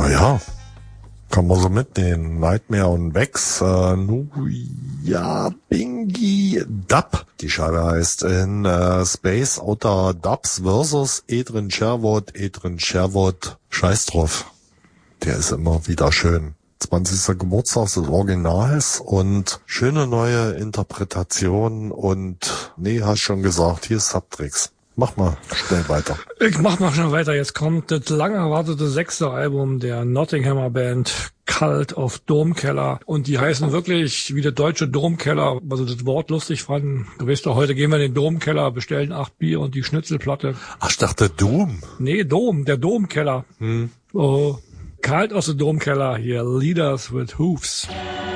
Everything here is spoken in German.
Naja, kann man so mitnehmen. Nightmare und Vex, Nuja Bingi Dub. Die Scheibe heißt in Space Outer Dubs versus Edrin Sherwood, scheiß drauf. Der ist immer wieder schön. 20. Geburtstag des Originals und schöne neue Interpretation und hast schon gesagt, hier ist Subtricks. Mach mal schnell weiter. Ich mach mal schnell weiter. Jetzt kommt das lang erwartete 6. Album der Nottinghamer Band Cult of Domkeller. Und die heißen wirklich wie der deutsche Domkeller. Also das Wort lustig fanden. Du weißt doch, heute gehen wir in den Domkeller, bestellen 8 Bier und die Schnitzelplatte. Ach, ich dachte Doom. Nee, Dom, der Domkeller. Oh, Cult of the Domkeller hier. Leaders with Hoofs.